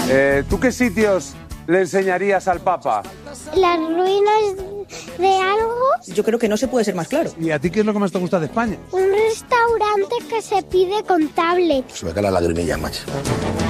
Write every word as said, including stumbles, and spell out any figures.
Eh, ¿Tú qué sitios le enseñarías al Papa? Las ruinas de algo. Yo creo que no se puede ser más claro. ¿Y a ti qué es lo que más te gusta de España? Un restaurante que se pide con tablet. Se me cae la lagrimilla, macho.